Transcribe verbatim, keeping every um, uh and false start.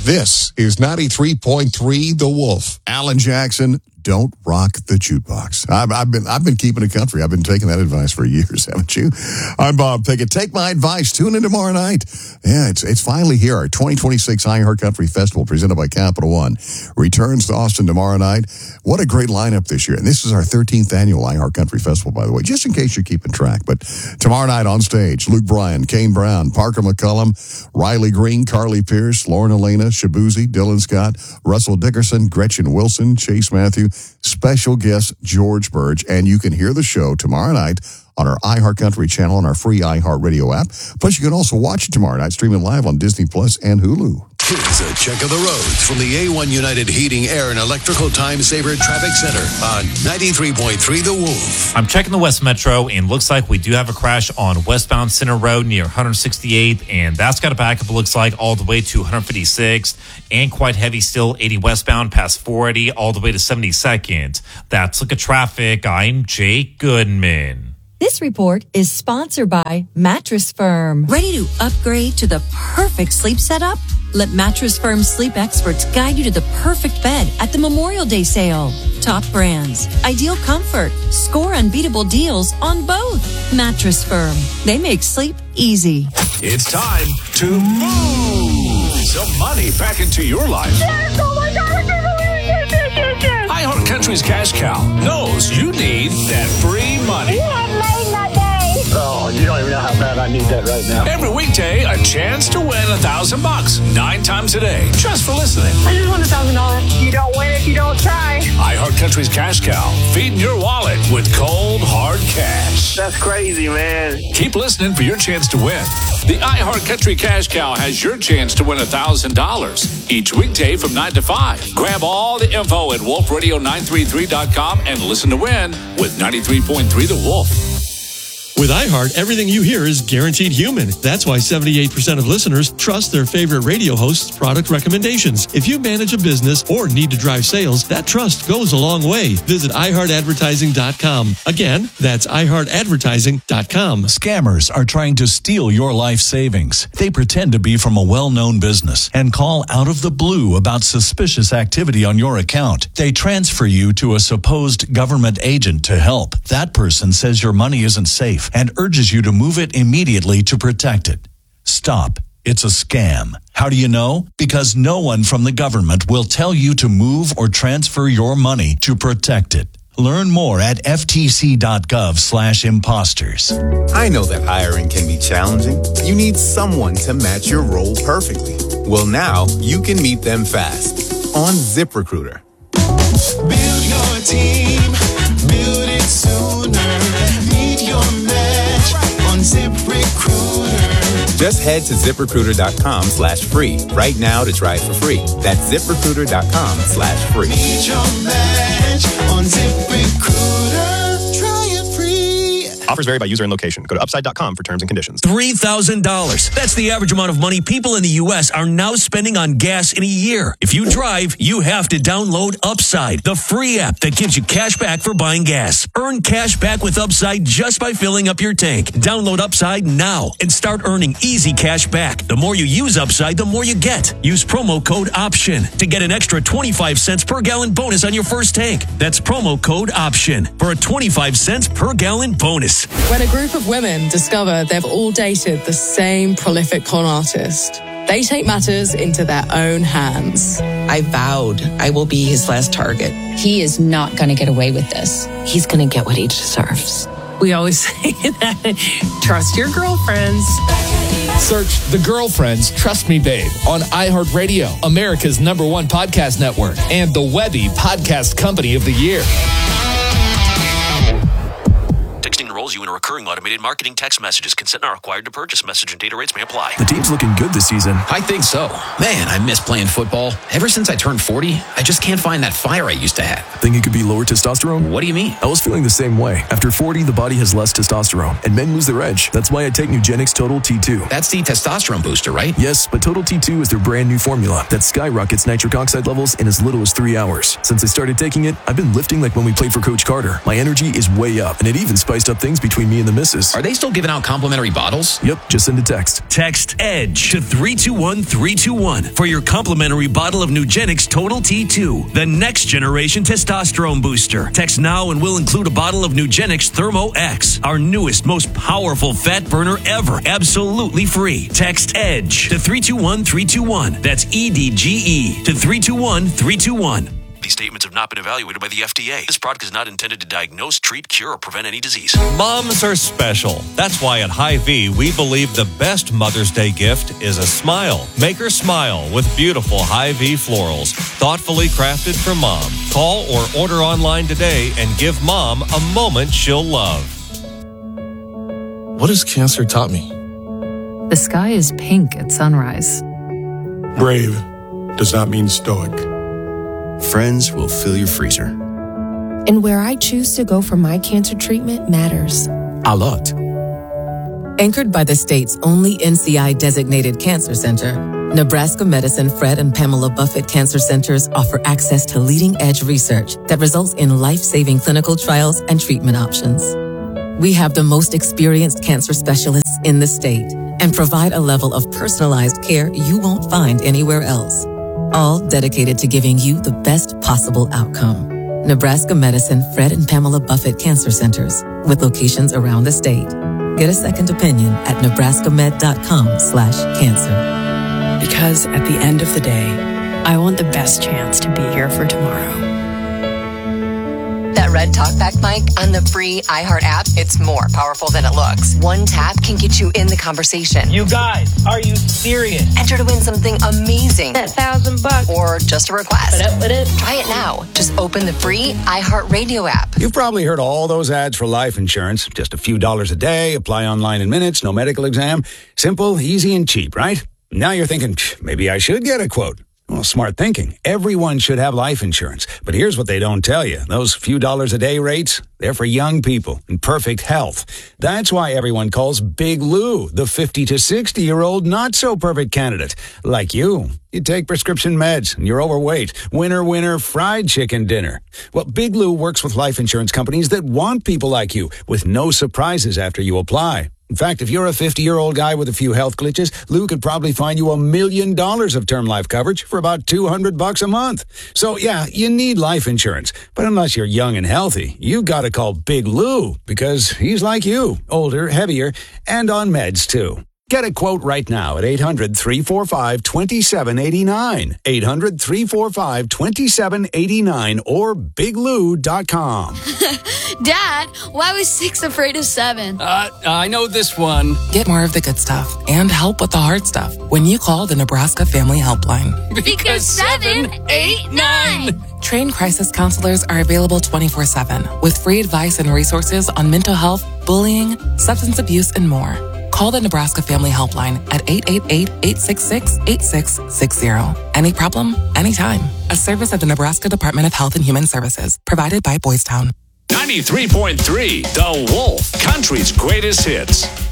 This is ninety-three point three The Wolf. Alan Jackson, don't rock the jukebox. I've, I've been I've been keeping it country. I've been taking that advice for years, haven't you? I'm Bob Pickett. Take my advice. Tune in tomorrow night. Yeah, it's it's finally here. Our twenty twenty-six iHeart Country Festival presented by Capital One returns to Austin tomorrow night. What a great lineup this year. And this is our thirteenth annual iHeart Country Festival, by the way, just in case you're keeping track. But tomorrow night on stage, Luke Bryan, Kane Brown, Parker McCullum, Riley Green, Carly Pierce, Lauren Elena, Shabuzi, Dylan Scott, Russell Dickerson, Gretchen Wilson, Chase Matthew, special guest George Burge, and you can hear the show tomorrow night on our iHeart Country channel and our free iHeart Radio app. Plus, you can also watch it tomorrow night streaming live on Disney Plus and Hulu. Here's a check of the roads from the A one United Heating, Air, and Electrical Time Saver Traffic Center on ninety-three point three The Wolf. I'm checking the West Metro, and looks like we do have a crash on westbound Center Road near one sixty-eighth, and that's got a backup, it looks like, all the way to one fifty-sixth, and quite heavy still, eighty westbound past four eighty, all the way to seventy-second. That's Look at Traffic. I'm Jake Goodman. This report is sponsored by Mattress Firm. Ready to upgrade to the perfect sleep setup? Let Mattress Firm sleep experts guide you to the perfect bed at the Memorial Day sale. Top brands, ideal comfort, score unbeatable deals on both. Mattress Firm. They make sleep easy. It's time to move some money back into your life. Yes, oh my God, I can't believe it. Yes, yes, yes. iHeart Country's Cash Cow knows you need that free money. You have made my day. Oh, you don't even know how bad I need that right now. Every weekday, a chance to win a thousand bucks nine times a day, just for listening. I just won a thousand dollars. You don't win if you don't try. iHeart Country's Cash Cow, feeding your wallet with cold, hard cash. That's crazy, man. Keep listening for your chance to win. The iHeart Country Cash Cow has your chance to win a thousand dollars each weekday from nine to five. Grab all the info at wolf radio nine three three dot com and listen to win with ninety-three point three The Wolf. With iHeart, everything you hear is guaranteed human. That's why seventy-eight percent of listeners trust their favorite radio host's product recommendations. If you manage a business or need to drive sales, that trust goes a long way. Visit i heart advertising dot com. Again, that's i heart advertising dot com. Scammers are trying to steal your life savings. They pretend to be from a well-known business and call out of the blue about suspicious activity on your account. They transfer you to a supposed government agent to help. That person says your money isn't safe and urges you to move it immediately to protect it. Stop. It's a scam. How do you know? Because no one from the government will tell you to move or transfer your money to protect it. Learn more at f t c dot gov slash imposters. I know that hiring can be challenging. You need someone to match your role perfectly. Well, now you can meet them fast on ZipRecruiter. Build your team. Build it sooner. Meet your match on ZipRecruiter. Just head to ZipRecruiter dot com slash free right now to try it for free. That's ZipRecruiter dot com slash free. Meet your match on ZipRecruiter. Try it free. Offers vary by user and location. Go to upside dot com for terms and conditions. three thousand dollars. That's the average amount of money people in the U S are now spending on gas in a year. If you drive, you have to download Upside, the free app that gives you cash back for buying gas. Earn cash back with Upside just by filling up your tank. Download Upside now and start earning easy cash back. The more you use Upside, the more you get. Use promo code OPTION to get an extra twenty-five cents per gallon bonus on your first tank. That's promo code OPTION for a twenty-five cents per gallon bonus. When a group of women discover they've all dated the same prolific con artist, they take matters into their own hands. I vowed I will be his last target. He is not going to get away with this. He's going to get what he deserves. We always say that. Trust your girlfriends. Search The Girlfriends Trust Me Babe on iHeartRadio, America's number one podcast network, and the Webby Podcast Company of the Year. Texting enrolls you in a recurring automated marketing text messages. Consent not required to purchase. Message and data rates may apply. The team's looking good this season. I think so. Man, I miss playing football. Ever since I turned forty, I just can't find that fire I used to have. Think it could be lower testosterone? What do you mean? I was feeling the same way. After forty, the body has less testosterone, and men lose their edge. That's why I take Nugenix Total T two. That's the testosterone booster, right? Yes, but Total T two is their brand new formula that skyrockets nitric oxide levels in as little as three hours. Since I started taking it, I've been lifting like when we played for Coach Carter. My energy is way up, and it even spiced messed up things between me and the missus. Are they still giving out complimentary bottles? Yep, just send a text. Text EDGE to three two one three two one for your complimentary bottle of Nugenix Total T two, the next generation testosterone booster. Text now and we'll include a bottle of Nugenix Thermo X, our newest, most powerful fat burner ever, absolutely free. Text EDGE to three two one three two one. That's E D G E to three two one three two one. These statements have not been evaluated by the F D A. This product is not intended to diagnose, treat, cure, or prevent any disease. Moms are special. That's why at Hy-Vee, we believe the best Mother's Day gift is a smile. Make her smile with beautiful Hy-Vee florals, thoughtfully crafted for Mom. Call or order online today and give Mom a moment she'll love. What has cancer taught me? The sky is pink at sunrise. Brave does not mean stoic. Friends will fill your freezer. And where I choose to go for my cancer treatment matters A lot. Anchored by the state's only N C I-designated cancer center, Nebraska Medicine Fred and Pamela Buffett Cancer Centers offer access to leading-edge research that results in life-saving clinical trials and treatment options. We have the most experienced cancer specialists in the state and provide a level of personalized care you won't find anywhere else, all dedicated to giving you the best possible outcome. Nebraska Medicine Fred and Pamela Buffett Cancer Centers, with locations around the state. Get a second opinion at nebraskamed.com slash cancer. Because at the end of the day, I want the best chance to be here for tomorrow. That red talkback mic on the free iHeart app, it's more powerful than it looks. One tap can get you in the conversation. You guys, are you serious? Enter to win something amazing. That thousand bucks. Or just a request. What up, what up? Try it now. Just open the free iHeart Radio app. You've probably heard all those ads for life insurance. Just a few dollars a day, apply online in minutes, no medical exam. Simple, easy, and cheap, right? Now you're thinking, maybe I should get a quote. Well, smart thinking. Everyone should have life insurance. But here's what they don't tell you. Those few dollars a day rates, they're for young people in perfect health. That's why everyone calls Big Lou the fifty to sixty-year-old not-so-perfect candidate. Like you. You take prescription meds and you're overweight. Winner, winner, fried chicken dinner. Well, Big Lou works with life insurance companies that want people like you with no surprises after you apply. In fact, if you're a fifty-year-old guy with a few health glitches, Lou could probably find you a million dollars of term life coverage for about two hundred bucks a month. So, yeah, you need life insurance. But unless you're young and healthy, you got to call Big Lou because he's like you, older, heavier, and on meds, too. Get a quote right now at eight hundred, three four five, two seven eight nine, eight hundred, three four five, two seven eight nine, or big lou dot com. Dad, why was six afraid of seven? Uh, I know this one. Get more of the good stuff and help with the hard stuff when you call the Nebraska Family Helpline. Because, because seven, eight, nine. Trained crisis counselors are available twenty-four seven with free advice and resources on mental health, bullying, substance abuse, and more. Call the Nebraska Family Helpline at eight eight eight, eight six six, eight six six zero. Any problem, anytime. A service of the Nebraska Department of Health and Human Services, provided by Boys Town. ninety-three point three The Wolf, country's greatest hits.